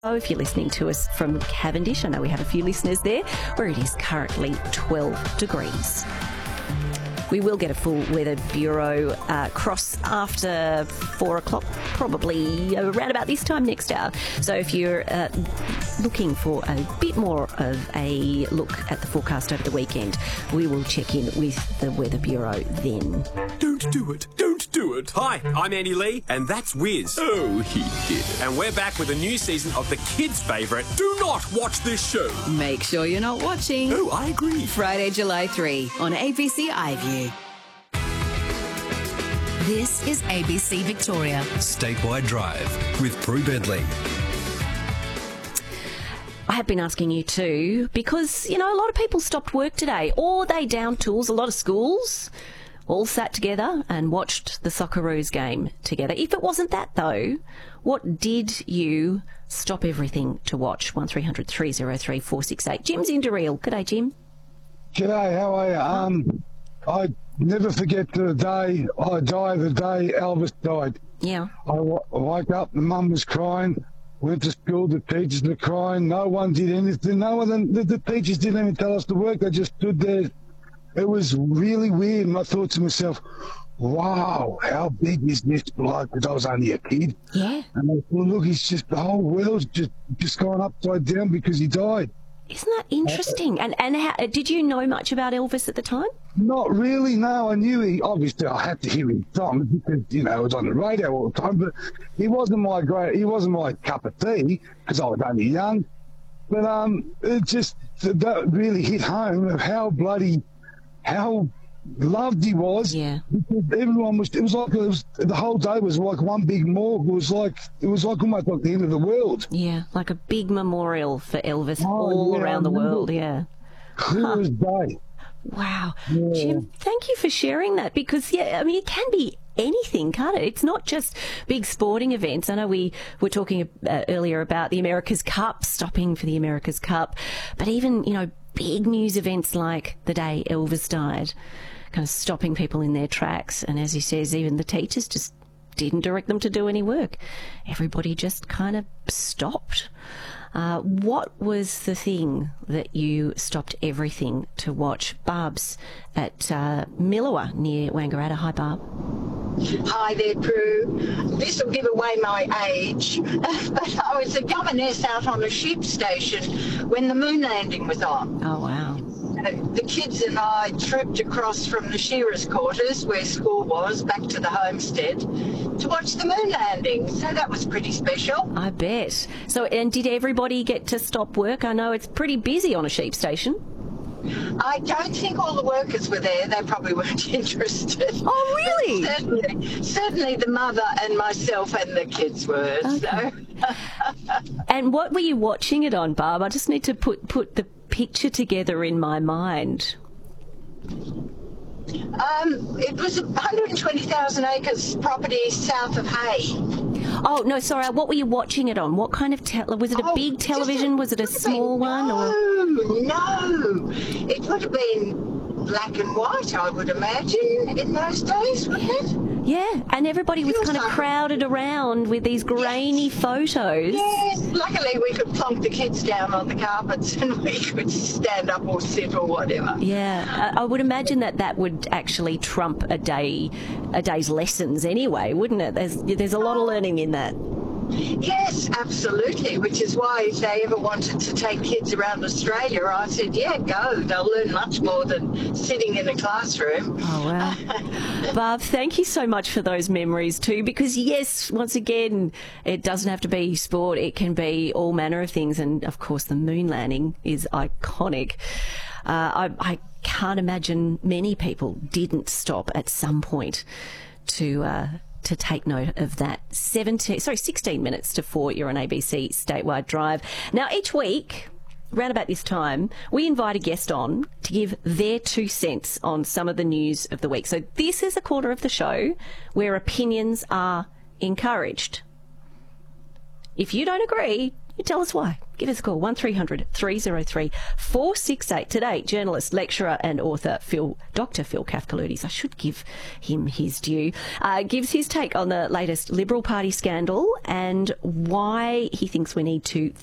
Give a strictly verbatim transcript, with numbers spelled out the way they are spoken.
Oh, if you're listening to us from Cavendish, I know we have a few listeners there, where it is currently twelve degrees. We will get a full Weather Bureau uh, cross after four o'clock, probably around about this time next hour. So if you're uh, looking for a bit more of a look at the forecast over the weekend, we will check in with the Weather Bureau then. Don't do it. Don't do it. Hi, I'm Andy Lee, and that's Wiz. Oh, he did it. And we're back with a new season of the kids' favourite, Do Not Watch This Show. Make sure you're not watching. Oh, I agree. Friday, July third on A B C iView. This is A B C Victoria. Statewide Drive with Prue Bedley. I have been asking you too, because, you know, a lot of people stopped work today, or they downed tools. A lot of schools all sat together and watched the Socceroos game together. If it wasn't that, though, what did you stop everything to watch? one three hundred three oh three four six eight. Jim's in Daryl. G'day, Jim. G'day, how are you? Um, I never forget the day, I died the day Elvis died. Yeah. I w- woke up, the mum was crying, went to school, the teachers were crying, no one did anything, no one, the, the teachers didn't even tell us to work, they just stood there. It was really weird, and I thought to myself, wow, how big is this bloke? Because I was only a kid. Yeah. And I thought, look, he's just, the whole world's just, just gone upside down because he died. Isn't that interesting? And and how, did you know much about Elvis at the time? Not really, no. I knew he, obviously I had to hear his songs because, you know, it was on the radio all the time, but he wasn't my great, he wasn't my cup of tea because I was only young. But um, it just, that really hit home of how bloody, how loved he was. Yeah. Because everyone was, it was like, it was, the whole day was like one big morgue. It was like, it was like almost like the end of the world. Yeah, like a big memorial for Elvis Oh, all yeah, around the I remember. world, yeah. Clear as day. Wow. Yeah. Jim, thank you for sharing that, because, yeah, I mean, it can be anything, can't it? It's not just big sporting events. I know we were talking uh, earlier about the America's Cup, stopping for the America's Cup, but even, you know, big news events like the day Elvis died, kind of stopping people in their tracks. And as he says, even the teachers just didn't direct them to do any work. Everybody just kind of stopped. Uh, what was the thing that you stopped everything to watch? Barb's at uh, Millawa near Wangaratta. Hi, Barb. Hi there, Prue. This will give away my age, but I was a governess out on a sheep station when the moon landing was on. Oh, wow. The kids and I trooped across from the shearers' quarters, where school was, back to the homestead to watch the moon landing. So that was pretty special. I bet. So, and did everybody get to stop work? I know it's pretty busy on a sheep station. I don't think all the workers were there. They probably weren't interested. Oh, really? But certainly, certainly the mother and myself and the kids were. Okay. So. And what were you watching it on, Barb? I just need to put, put the picture together in my mind. Um, it was one hundred twenty thousand acres property south of Hay. Oh, no, sorry. What were you watching it on? What kind of te- was it a Oh, big just television? Was it a small one? No, Or no. It would have been black and white, I would imagine, in those days, wouldn't it? Yeah, and everybody was Feels kind of like- crowded around with these grainy photos. Yes, luckily we could plonk the kids down on the carpets and we could stand up or sit or whatever. Yeah, I I would imagine that that would actually trump a day, a day's lessons anyway, wouldn't it? There's there's a lot of learning in that. Yes, absolutely, which is why if they ever wanted to take kids around Australia, I said, yeah, go. They'll learn much more than sitting in a classroom. Oh, wow. Barb, thank you so much for those memories too, because yes, once again, it doesn't have to be sport. It can be all manner of things. And of course, the moon landing is iconic. Uh, I, I can't imagine many people didn't stop at some point to... Uh, to take note of that. seventeen, sorry, sixteen minutes to four, you're on A B C Statewide Drive. Now, each week, around about this time, we invite a guest on to give their two cents on some of the news of the week. So this is a quarter of the show where opinions are encouraged. If you don't agree, you tell us why. give us a call, one three hundred three oh three four six eight. Today, journalist, lecturer and author Phil, Doctor Phil Kafkaloutis, I should give him his due, uh, gives his take on the latest Liberal Party scandal and why he thinks we need to